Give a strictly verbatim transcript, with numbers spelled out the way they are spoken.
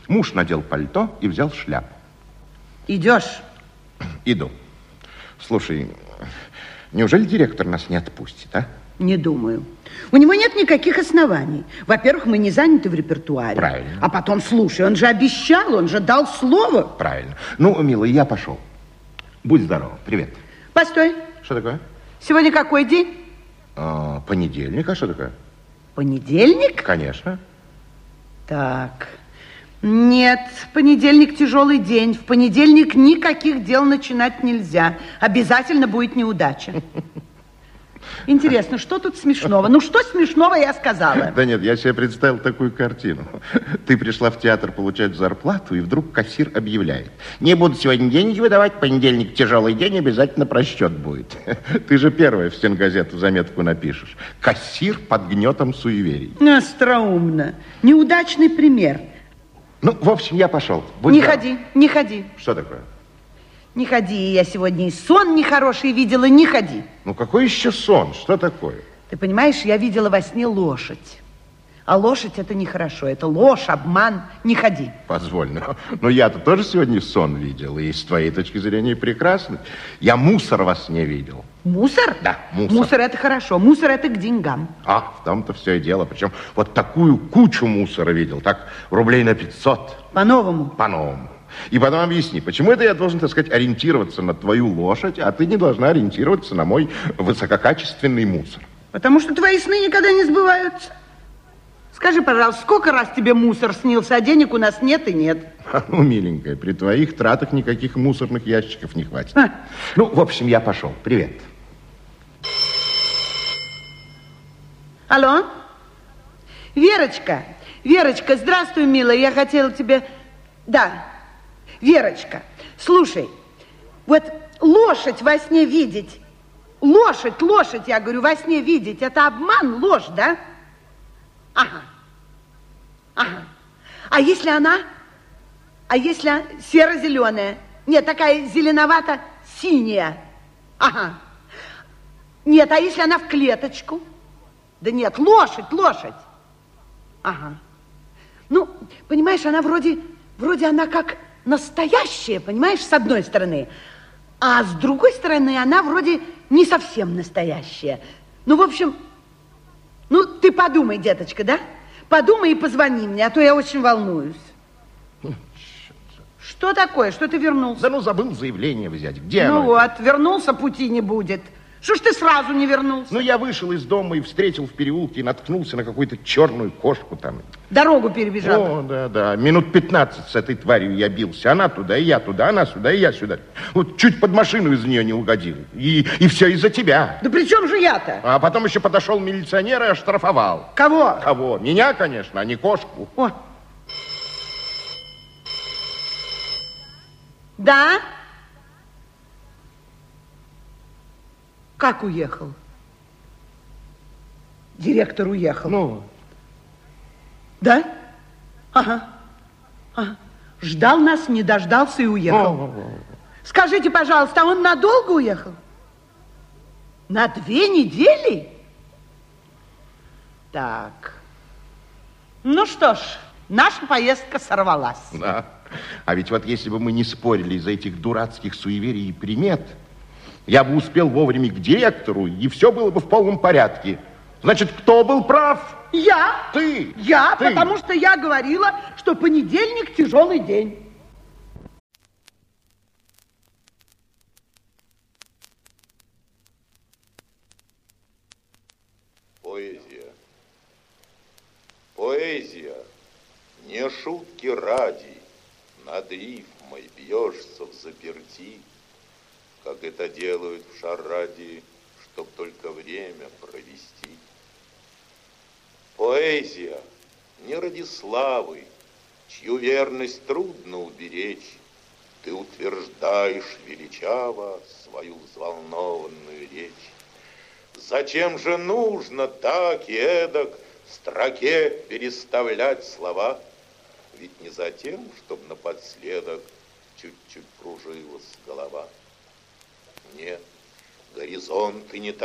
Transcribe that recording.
Муж надел пальто и взял шляпу. Идешь? Иду. Слушай, неужели директор нас не отпустит, а? Не думаю. У него нет никаких оснований. Во-первых, мы не заняты в репертуаре. Правильно. А потом, слушай, он же обещал, он же дал слово. Правильно. Ну, милый, я пошел. Будь здоров. Привет. Постой. Что такое? Сегодня какой день? А, понедельник. А что такое? Понедельник? Конечно. Так. Нет, понедельник тяжелый день. В понедельник никаких дел начинать нельзя. Обязательно будет неудача. Интересно, что тут смешного? Ну, что смешного я сказала? Да нет, я себе представил такую картину. Ты пришла в театр получать зарплату, и вдруг кассир объявляет: не буду сегодня деньги выдавать, понедельник тяжелый день, обязательно просчет будет. Ты же первая в стенгазету заметку напишешь. Кассир под гнетом суеверий. Остроумно. Неудачный пример. Ну, в общем, я пошел. Будь не здоров. ходи, не ходи. Что такое? Не ходи, я сегодня и сон нехороший видела, не ходи. Ну, какой еще сон? Что такое? Ты понимаешь, я видела во сне лошадь. А лошадь это нехорошо, это ложь, обман, не ходи. Позволь, но, но я-то тоже сегодня сон видел, и с твоей точки зрения прекрасный. Я мусор во сне видел. Мусор? Да, мусор. Мусор это хорошо, мусор это к деньгам. А, в том-то все и дело. Причем вот такую кучу мусора видел, так рублей на пятьсот. По-новому? По-новому. И потом объясни, почему это я должен, так сказать, ориентироваться на твою лошадь, а ты не должна ориентироваться на мой высококачественный мусор? Потому что твои сны никогда не сбываются. Скажи, пожалуйста, сколько раз тебе мусор снился, а денег у нас нет и нет? Ну, миленькая, при твоих тратах никаких мусорных ящиков не хватит. А. Ну, в общем, я пошел. Привет. Алло? Верочка, Верочка, здравствуй, милая, я хотела тебе... Да, Верочка, слушай, вот лошадь во сне видеть, лошадь, лошадь, я говорю, во сне видеть, это обман, ложь, да? Ага, ага. А если она, а если серо-зеленая? Нет, такая зеленовато-синяя. Ага. Нет, а если она в клеточку? Да нет, лошадь, лошадь. Ага. Ну, понимаешь, она вроде, вроде она как настоящая, понимаешь, с одной стороны. А с другой стороны, она вроде не совсем настоящая. Ну, в общем, ну, ты подумай, деточка, да? Подумай и позвони мне, а то я очень волнуюсь. Что такое? Что ты вернулся? Да ну, забыл заявление взять. Где ну оно? вот, вернулся, пути не будет. Что ж ты сразу не вернулся? Ну, я вышел из дома и встретил в переулке, и наткнулся на какую-то черную кошку там. Дорогу перебежал? О, да, да. Минут пятнадцать с этой тварью я бился. Она туда, и я туда, она сюда, и я сюда. Вот чуть под машину из нее не угодил. И, и все из-за тебя. Да при чем же я-то? А потом еще подошел милиционер и оштрафовал. Кого? Кого? Меня, конечно, а не кошку. О. Да? Как уехал? Директор уехал. Ну? Да? Ага. Ага. Ждал нас, не дождался и уехал. О-о-о. Скажите, пожалуйста, а он надолго уехал? На две недели? Так. Ну что ж, наша поездка сорвалась. Да. А ведь вот если бы мы не спорили из-за этих дурацких суеверий и примет, я бы успел вовремя к директору, и все было бы в полном порядке. Значит, кто был прав? Я. Ты. Я, Ты. потому что я говорила, что понедельник тяжелый день. Поэзия. Поэзия. Не шутки ради, над рифмой бьешься в заперти, как это делают в шараде, чтоб только время провести. Поэзия не ради славы, чью верность трудно уберечь, ты утверждаешь величаво свою взволнованную речь. Зачем же нужно так и эдак в строке переставлять слова? Ведь не за тем, чтобы напоследок чуть-чуть кружилась голова. Нет, горизонты не